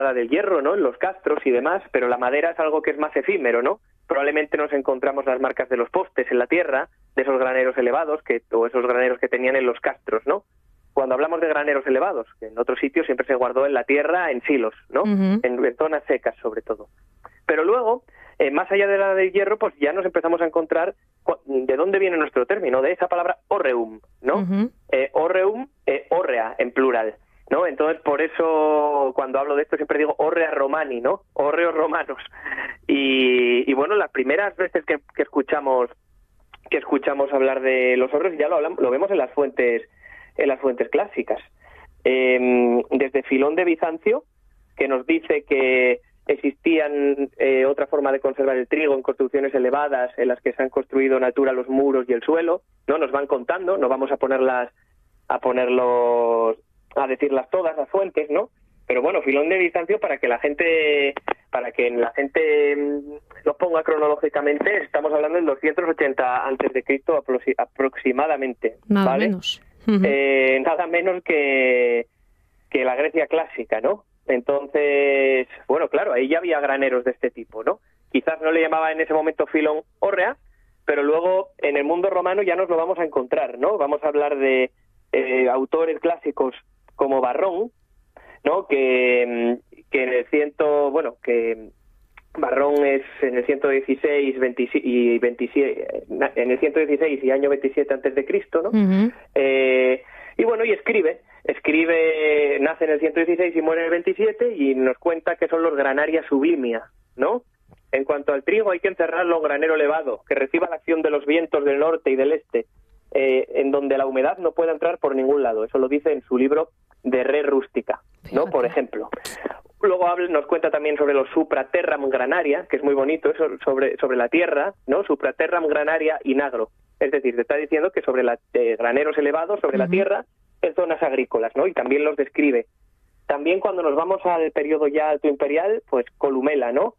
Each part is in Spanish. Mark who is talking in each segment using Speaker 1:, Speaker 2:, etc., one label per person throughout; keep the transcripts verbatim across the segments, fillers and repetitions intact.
Speaker 1: del hierro, ¿no? En los castros y demás, pero la madera es algo que es más efímero, ¿no? Probablemente nos encontramos las marcas de los postes en la tierra, de esos graneros elevados, que o esos graneros que tenían en los castros, ¿no? Cuando hablamos de graneros elevados, que en otros sitios siempre se guardó en la tierra, en silos, ¿no?
Speaker 2: Uh-huh.
Speaker 1: En, en zonas secas, sobre todo. Pero luego, eh, más allá de la del hierro, pues ya nos empezamos a encontrar de dónde viene nuestro término, de esa palabra horreum, ¿no?
Speaker 2: Uh-huh.
Speaker 1: Eh, horreum, eh, horrea, en plural, ¿no? Entonces, por eso, cuando hablo de esto, siempre digo horrea romani, ¿no? Horreos romanos. Y, y bueno, las primeras veces que, que escuchamos que escuchamos hablar de los hórreos ya lo hablamos, lo vemos en las fuentes en las fuentes clásicas. Eh, desde Filón de Bizancio, que nos dice que existían eh, otra forma de conservar el trigo en construcciones elevadas en las que se han construido natura los muros y el suelo, ¿no? Nos van contando, no vamos a ponerlas a ponerlos a decirlas todas las fuentes, ¿no? Pero bueno, Filón de Bizancio, para que la gente para que la gente lo ponga cronológicamente, estamos hablando del doscientos ochenta antes de Cristo aproximadamente,
Speaker 2: nada
Speaker 1: ¿vale?
Speaker 2: menos. Uh-huh.
Speaker 1: Eh, nada menos que que la Grecia clásica, ¿no? Entonces, bueno, claro, ahí ya había graneros de este tipo, ¿no? Quizás no le llamaba en ese momento Filón hórrea, pero luego en el mundo romano ya nos lo vamos a encontrar, ¿no? Vamos a hablar de eh, autores clásicos como Varrón, ¿no? Que, que en el ciento, bueno, que Varrón es en el ciento dieciséis veintisiete, y veintisiete, en el ciento dieciséis y año veintisiete antes de Cristo, ¿no?
Speaker 2: Uh-huh.
Speaker 1: Eh, y bueno, y escribe, escribe, nace en el ciento dieciséis y muere en el veintisiete y nos cuenta que son los granaria sublimia, ¿no? En cuanto al trigo hay que encerrarlo en granero elevado, que reciba la acción de los vientos del norte y del este, eh, en donde la humedad no pueda entrar por ningún lado. Eso lo dice en su libro de Re Rústica, ¿no? Por ejemplo. Luego habla, nos cuenta también sobre los supraterram granaria, que es muy bonito, eso sobre, sobre la tierra, ¿no? Supraterram granaria inagro. Es decir, te está diciendo que sobre la, eh, graneros elevados, sobre uh-huh. la tierra, en zonas agrícolas, ¿no? Y también los describe. También cuando nos vamos al periodo ya alto imperial, pues Columela, ¿no?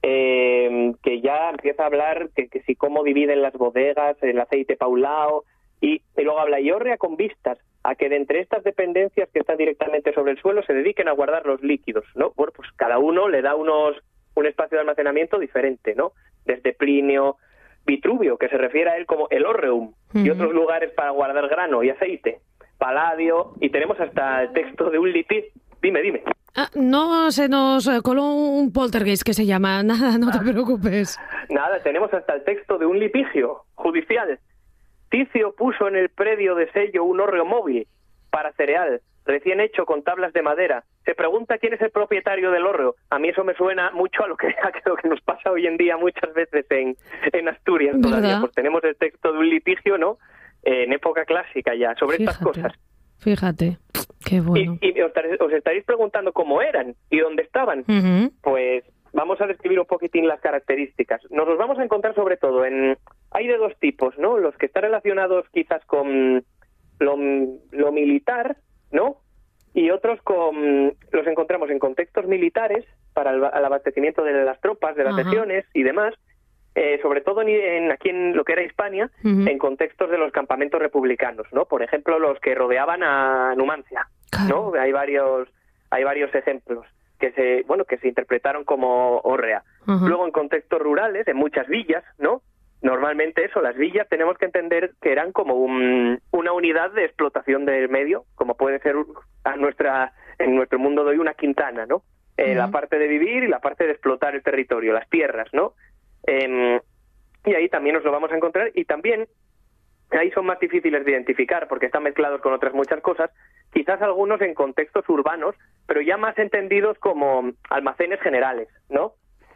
Speaker 1: Eh, que ya empieza a hablar que, que si cómo dividen las bodegas, el aceite paulao, y, y luego habla y hórrea con vistas a que de entre estas dependencias que están directamente sobre el suelo se dediquen a guardar los líquidos, ¿no? Bueno, pues cada uno le da unos un espacio de almacenamiento diferente, ¿no? Desde Plinio, Vitruvio, que se refiere a él como el horreum, uh-huh. y otros lugares para guardar grano y aceite, Paladio, y tenemos hasta el texto de un litigio. Dime, dime.
Speaker 2: Ah, no se nos coló un poltergeist que se llama, nada, no te preocupes.
Speaker 1: Nada, tenemos hasta el texto de un litigio judicial. Ticio puso en el predio de sello un hórreo móvil para cereal, recién hecho con tablas de madera. Se pregunta quién es el propietario del hórreo. A mí eso me suena mucho a lo que, a lo que nos pasa hoy en día muchas veces en, en Asturias todavía. ¿Verdad? Pues tenemos el texto de un litigio, ¿no? Eh, en época clásica ya, sobre
Speaker 2: Fíjate.
Speaker 1: estas cosas.
Speaker 2: Fíjate, qué bueno.
Speaker 1: Y, y os, os estaréis preguntando cómo eran y dónde estaban.
Speaker 2: Uh-huh.
Speaker 1: Pues vamos a describir un poquitín las características. Nos los vamos a encontrar sobre todo en... Hay de dos tipos, ¿no? Los que están relacionados quizás con lo, lo militar, ¿no? Y otros con... Los encontramos en contextos militares para el, el abastecimiento de las tropas, de las uh-huh. legiones y demás. Eh, sobre todo en, en, aquí en lo que era Hispania, uh-huh. en contextos de los campamentos republicanos, ¿no? Por ejemplo, los que rodeaban a Numancia, claro. ¿no? Hay varios, hay varios ejemplos que se, bueno, que se interpretaron como hórrea. Uh-huh. Luego en contextos rurales, en muchas villas, ¿no? Normalmente eso, las villas tenemos que entender que eran como un, una unidad de explotación del medio, como puede ser a nuestra, en nuestro mundo de hoy una quintana, ¿no? Eh, uh-huh. La parte de vivir y la parte de explotar el territorio, las tierras, ¿no? Eh, y ahí también nos lo vamos a encontrar, y también ahí son más difíciles de identificar porque están mezclados con otras muchas cosas, quizás algunos en contextos urbanos, pero ya más entendidos como almacenes generales, ¿no?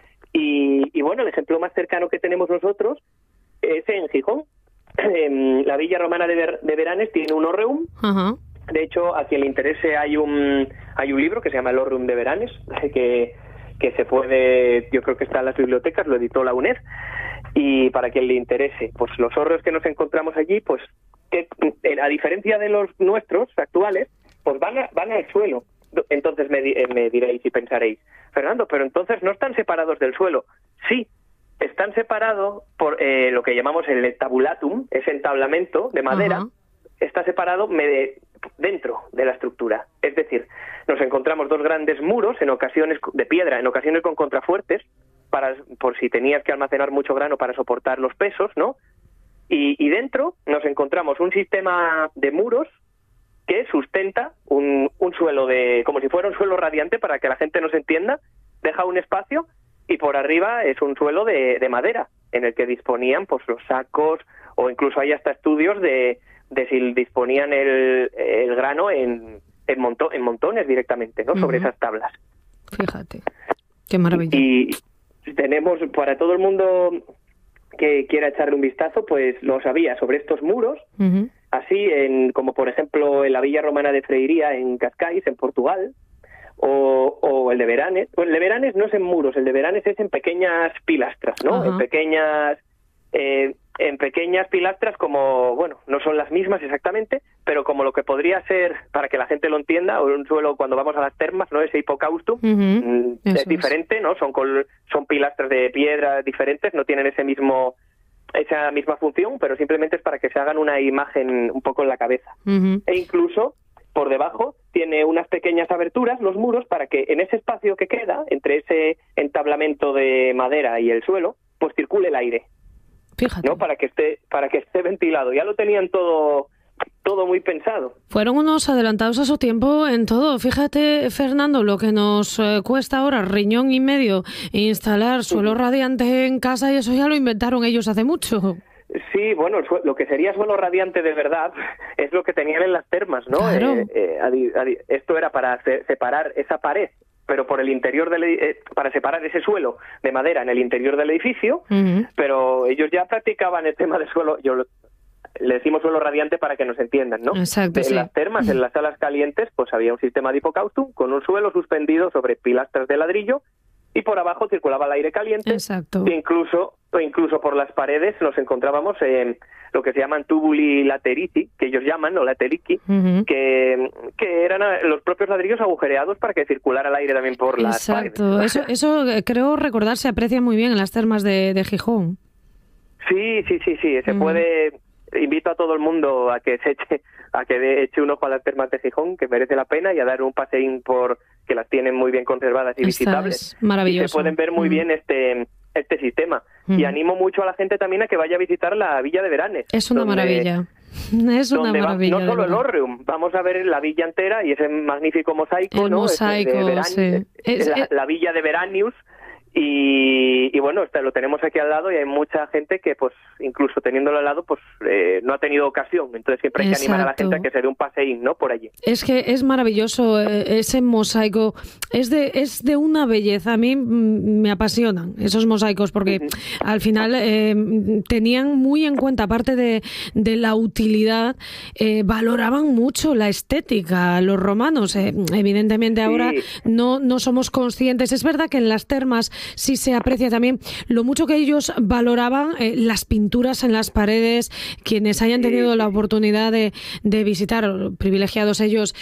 Speaker 1: Y, y bueno, el ejemplo más cercano que tenemos nosotros es en Gijón. Eh, la villa romana de, Ver, de Veranes tiene un hórreum. Uh-huh. De hecho, a quien le interese hay un hay un libro que se llama El hórreum de Veranes, que que se puede, yo creo que está en las bibliotecas, lo editó la U N E D, y para quien le interese, pues los hórreos que nos encontramos allí, pues que, a diferencia de los nuestros actuales, pues van a, van al suelo. Entonces me, me diréis y pensaréis, Fernando, pero entonces no están separados del suelo. Sí, están separados por eh, lo que llamamos el tabulatum, ese entablamento de madera, uh-huh. está separado me, dentro de la estructura. Es decir, nos encontramos dos grandes muros, en ocasiones de piedra, en ocasiones con contrafuertes, para, por si tenías que almacenar mucho grano para soportar los pesos, ¿no? Y, y dentro nos encontramos un sistema de muros que sustenta un, un suelo de, como si fuera un suelo radiante, para que la gente nos entienda, deja un espacio, y por arriba es un suelo de, de madera, en el que disponían pues los sacos, o incluso hay hasta estudios de, de si disponían el, el grano en, en, monto, en montones directamente, ¿no? Uh-huh. Sobre esas tablas.
Speaker 2: Fíjate, qué maravilla.
Speaker 1: Y tenemos, para todo el mundo que quiera echarle un vistazo, pues lo sabía sobre estos muros, uh-huh. así en, como por ejemplo en la Villa Romana de Freiría, en Cascais, en Portugal, o, o el de Veranes. Pues el de Veranes no es en muros, el de Veranes es en pequeñas pilastras, ¿no? Uh-huh. En pequeñas... Eh, en pequeñas pilastras, como, bueno, no son las mismas exactamente, pero como lo que podría ser, para que la gente lo entienda, o un suelo cuando vamos a las termas, ¿no? Ese hipocaustum, uh-huh. es diferente, ¿no? Son col, son pilastras de piedra diferentes, no tienen ese mismo esa misma función, pero simplemente es para que se hagan una imagen un poco en la cabeza. Uh-huh. E incluso, por debajo, tiene unas pequeñas aberturas, los muros, para que en ese espacio que queda, entre ese entablamento de madera y el suelo, pues circule el aire.
Speaker 2: Fíjate.
Speaker 1: ¿No? Para que esté, para que esté ventilado. Ya lo tenían todo, todo muy pensado.
Speaker 2: Fueron unos adelantados a su tiempo en todo. Fíjate, Fernando, lo que nos eh, cuesta ahora, riñón y medio, instalar suelo radiante en casa, y eso ya lo inventaron ellos hace mucho.
Speaker 1: Sí, bueno, lo que sería suelo radiante de verdad es lo que tenían en las termas, ¿no?
Speaker 2: Claro.
Speaker 1: Eh, eh, adi, adi, esto era para se, separar esa pared, pero por el interior del eh, para separar ese suelo de madera en el interior del edificio, uh-huh. pero ellos ya practicaban el tema de suelo, yo lo, le decimos suelo radiante para que nos entiendan, ¿no?
Speaker 2: Exacto,
Speaker 1: en
Speaker 2: sí.
Speaker 1: las termas, en las salas calientes, pues había un sistema de hipocaustum con un suelo suspendido sobre pilastras de ladrillo, y por abajo circulaba el aire caliente.
Speaker 2: Exacto.
Speaker 1: E incluso, o incluso por las paredes nos encontrábamos en lo que se llaman tubuli laterici, que ellos llaman, o laterici, uh-huh. que, que eran los propios ladrillos agujereados para que circulara el aire también por las
Speaker 2: Exacto.
Speaker 1: paredes.
Speaker 2: Eso, eso creo recordar se aprecia muy bien en las termas de, de Gijón.
Speaker 1: Sí, sí, sí, sí. Se uh-huh. puede... Invito a todo el mundo a que se eche, a que eche un ojo a las termas de Gijón, que merece la pena, y a dar un paseín por que las tienen muy bien conservadas y
Speaker 2: Esta
Speaker 1: visitables.
Speaker 2: Es maravilloso.
Speaker 1: Y se pueden ver muy uh-huh. bien este este sistema. Uh-huh. Y animo mucho a la gente también a que vaya a visitar la Villa de Veranes.
Speaker 2: Es una
Speaker 1: donde,
Speaker 2: maravilla. Es una maravilla.
Speaker 1: Va, no solo el Hórreum, vamos a ver la villa entera y ese magnífico mosaico,
Speaker 2: el
Speaker 1: ¿no?
Speaker 2: Mosaico,
Speaker 1: de Verán,
Speaker 2: sí.
Speaker 1: es, la, la Villa de Veranius. Y, y bueno, este, lo tenemos aquí al lado, y hay mucha gente que, pues, incluso teniéndolo al lado, pues, eh, no ha tenido ocasión. Entonces siempre hay que
Speaker 2: Exacto.
Speaker 1: animar a la gente a que se dé un paseín, ¿no? Por allí.
Speaker 2: Es que es maravilloso eh, ese mosaico. Es de es de una belleza. A mí mm, me apasionan esos mosaicos, porque uh-huh. al final eh, tenían muy en cuenta, aparte de, de la utilidad, eh, valoraban mucho la estética. Los romanos, eh, evidentemente ahora
Speaker 1: sí.
Speaker 2: no, no somos conscientes. Es verdad que en las termas sí se aprecia también lo mucho que ellos valoraban eh, las pinturas en las paredes. Quienes hayan tenido la oportunidad de, de visitar, privilegiados ellos,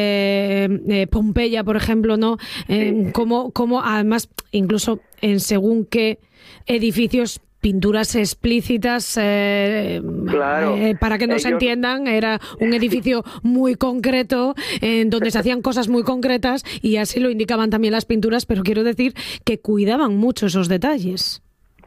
Speaker 2: eh, eh, Pompeya, por ejemplo, ¿no? Eh, como, como además, incluso en según qué edificios, pinturas explícitas, eh,
Speaker 1: claro.
Speaker 2: eh, para que nos
Speaker 1: Ellos...
Speaker 2: entiendan, era un edificio muy concreto, en donde se hacían cosas muy concretas, y así lo indicaban también las pinturas, pero quiero decir que cuidaban mucho esos detalles.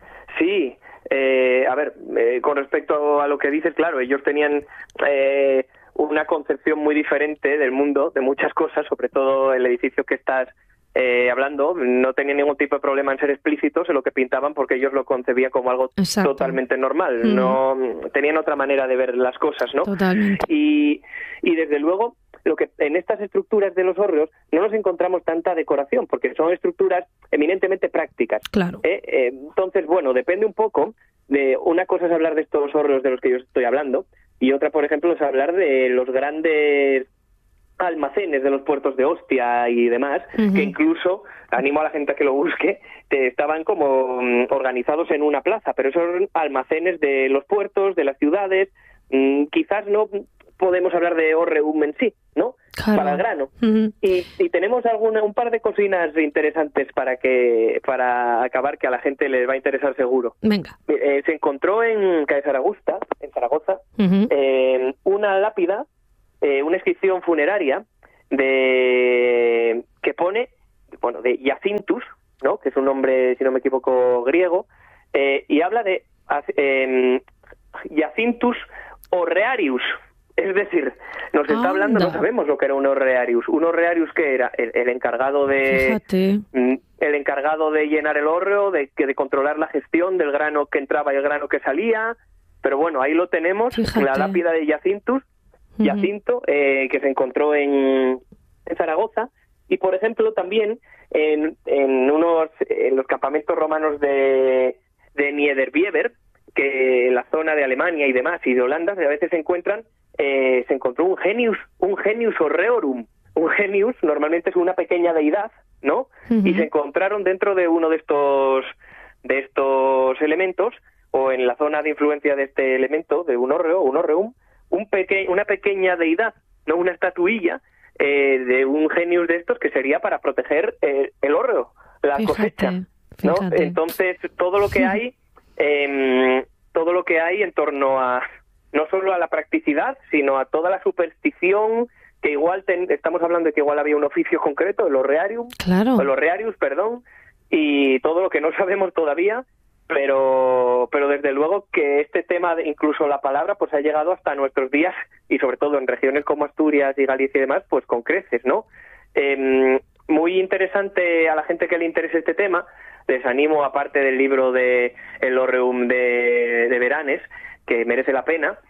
Speaker 1: Sí, eh, a ver, eh, con respecto a lo que dices, claro, ellos tenían eh, una concepción muy diferente del mundo, de muchas cosas, sobre todo el edificio que estás Eh, hablando, no tenía ningún tipo de problema en ser explícitos en lo que pintaban, porque ellos lo concebían como algo
Speaker 2: Exacto.
Speaker 1: totalmente normal. Mm. No tenían otra manera de ver las cosas, ¿no?
Speaker 2: Totalmente.
Speaker 1: Y, y desde luego, lo que en estas estructuras de los hórreos no nos encontramos tanta decoración, porque son estructuras eminentemente prácticas.
Speaker 2: Claro.
Speaker 1: ¿Eh? Eh, entonces, bueno, depende un poco de... Una cosa es hablar de estos hórreos de los que yo estoy hablando, y otra, por ejemplo, es hablar de los grandes almacenes de los puertos de Ostia y demás, uh-huh. que incluso, animo a la gente a que lo busque, te estaban como um, organizados en una plaza, pero esos almacenes de los puertos, de las ciudades, um, quizás no podemos hablar de Hórreum en sí, ¿no? Claro. Para el grano. Uh-huh. Y, y tenemos alguna, un par de cocinas interesantes para que para acabar, que a la gente les va a interesar seguro.
Speaker 2: Venga.
Speaker 1: Eh, se encontró en Calle Zaragoza, en Zaragoza, uh-huh. eh, una lápida eh, una inscripción funeraria de que pone, bueno, de Jacintus, ¿no? Que es un nombre, si no me equivoco, griego, eh, y habla de eh, Jacintus Horrearius. Es decir, nos está
Speaker 2: Anda.
Speaker 1: hablando, no sabemos lo que era un Horrearius. Un Horrearius que era el, el encargado de
Speaker 2: Fíjate.
Speaker 1: el encargado de llenar el hórreo, de, de controlar la gestión del grano que entraba y el grano que salía. Pero bueno, ahí lo tenemos,
Speaker 2: Fíjate.
Speaker 1: la lápida de Jacintus,
Speaker 2: Uh-huh.
Speaker 1: Jacinto, eh, que se encontró en, en Zaragoza. Y por ejemplo también en, en unos en los campamentos romanos de, de Niederbieber, que en la zona de Alemania y demás, y de Holanda, a veces se encuentran, eh, se encontró un genius, un genius horreorum. Un genius normalmente es una pequeña deidad, ¿no?
Speaker 2: Uh-huh.
Speaker 1: Y se encontraron dentro de uno de estos de estos elementos, o en la zona de influencia de este elemento, de un hórreo, un horreum, un peque una pequeña deidad, no una estatuilla, eh, de un genius de estos que sería para proteger eh, el hórreo, la
Speaker 2: Fíjate,
Speaker 1: cosecha, ¿no?
Speaker 2: fíjate.
Speaker 1: Entonces, todo lo que hay, eh, todo lo que hay en torno a, no solo a la practicidad, sino a toda la superstición, que igual ten, estamos hablando de que igual había un oficio concreto, el horrearium,
Speaker 2: Claro.
Speaker 1: el horrearius, perdón, y todo lo que no sabemos todavía, pero pero desde luego que este tema, de, incluso la palabra, pues ha llegado hasta nuestros días, y sobre todo en regiones como Asturias y Galicia y demás, pues con creces, ¿no? Eh, muy interesante a la gente que le interese este tema. Les animo, aparte del libro de El Horreum de, de Beranes, que merece la pena,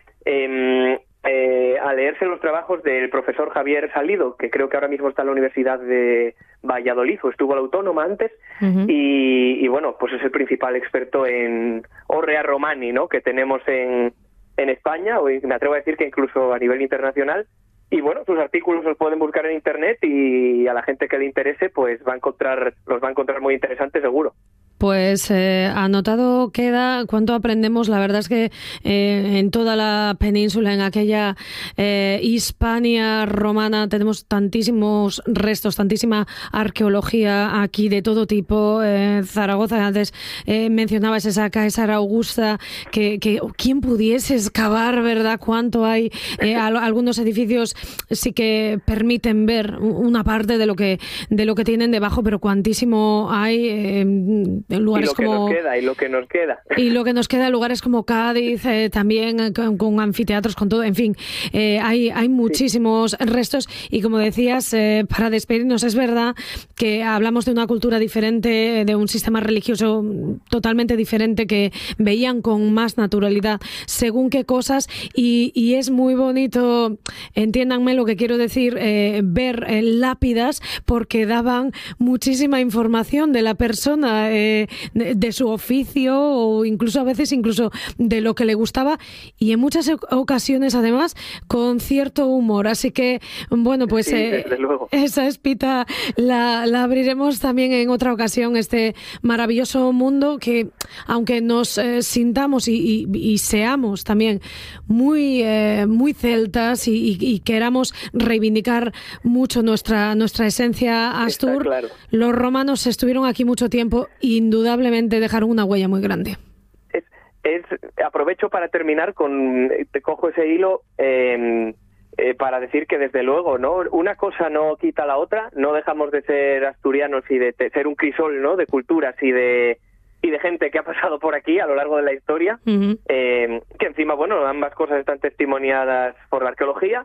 Speaker 1: eh, eh, a leerse los trabajos del profesor Javier Salido, que creo que ahora mismo está en la Universidad de Valladolid, o estuvo en la Autónoma antes, uh-huh. y, y bueno, pues es el principal experto en Horrea Romani, ¿no?, que tenemos en, en España, o me atrevo a decir que incluso a nivel internacional. Y bueno, sus artículos los pueden buscar en internet, y a la gente que le interese, pues va a encontrar, los va a encontrar muy interesantes, seguro.
Speaker 2: Pues eh, anotado queda cuánto aprendemos. La verdad es que eh, en toda la península, en aquella eh, Hispania romana, tenemos tantísimos restos, tantísima arqueología aquí de todo tipo. Eh, Zaragoza, antes eh, mencionabas esa Caesar Augusta, que, que quién pudiese excavar, ¿verdad? Cuánto hay. Eh, algunos edificios sí que permiten ver una parte de lo que de lo que tienen debajo, pero cuantísimo hay. Eh, En lugares
Speaker 1: y lo
Speaker 2: como,
Speaker 1: que nos queda, y lo que nos queda.
Speaker 2: Y lo que nos queda en lugares como Cádiz, eh, también eh, con, con anfiteatros, con todo, en fin, eh, hay, hay muchísimos sí. restos, y como decías, eh, para despedirnos, es verdad que hablamos de una cultura diferente, de un sistema religioso totalmente diferente, que veían con más naturalidad según qué cosas, y, y es muy bonito, entiéndanme lo que quiero decir, eh, ver eh, lápidas, porque daban muchísima información de la persona, eh, De, de su oficio, o incluso a veces incluso de lo que le gustaba, y en muchas ocasiones además con cierto humor. Así que bueno, pues
Speaker 1: sí,
Speaker 2: eh,
Speaker 1: luego.
Speaker 2: esa espita la, la abriremos también en otra ocasión, este maravilloso mundo que, aunque nos eh, sintamos y, y, y seamos también muy eh, muy celtas, y, y, y queramos reivindicar mucho nuestra nuestra esencia astur,
Speaker 1: claro.
Speaker 2: Los romanos estuvieron aquí mucho tiempo, indudablemente dejaron una huella muy grande.
Speaker 1: Es, es aprovecho para terminar con, te cojo ese hilo, eh, eh, para decir que desde luego, ¿no?, una cosa no quita la otra. No dejamos de ser asturianos y de, de ser un crisol, ¿no?, de culturas y de y de gente que ha pasado por aquí a lo largo de la historia, uh-huh. eh, que encima, bueno, ambas cosas están testimoniadas por la arqueología.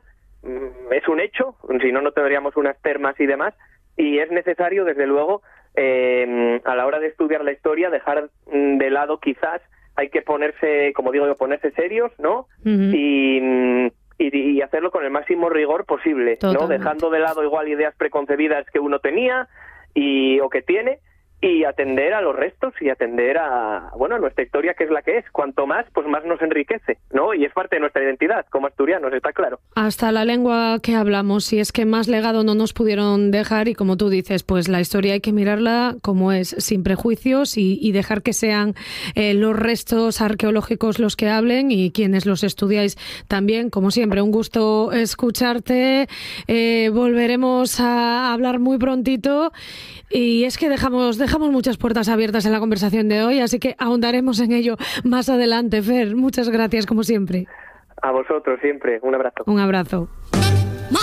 Speaker 1: Es un hecho, si no, no tendríamos unas termas y demás, y es necesario, desde luego, eh, a la hora de estudiar la historia, dejar de lado, quizás hay que ponerse, como digo yo, ponerse serios, ¿no? Uh-huh. y, y, y hacerlo con el máximo rigor posible, Totalmente. ¿no? Dejando de lado igual ideas preconcebidas que uno tenía y o que tiene, y atender a los restos y atender a, bueno, a nuestra historia, que es la que es. Cuanto más, pues más nos enriquece, ¿no? Y es parte de nuestra identidad como asturianos, está claro.
Speaker 2: Hasta la lengua que hablamos, si es que más legado no nos pudieron dejar, y como tú dices, pues la historia hay que mirarla como es, sin prejuicios, y, y dejar que sean eh, los restos arqueológicos los que hablen, y quienes los estudiáis también. Como siempre, un gusto escucharte. Eh, volveremos a hablar muy prontito, y es que dejamos, dejamos muchas puertas abiertas en la conversación de hoy, así que ahondaremos en ello más adelante. Fer, muchas gracias como siempre.
Speaker 1: A vosotros siempre, un abrazo.
Speaker 2: Un abrazo.